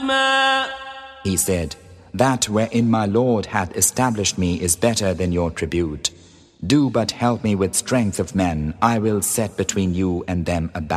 حكما. He said, that wherein my Lord hath established me is better than your tribute. Do but help me with strength of men, I will set between you and them a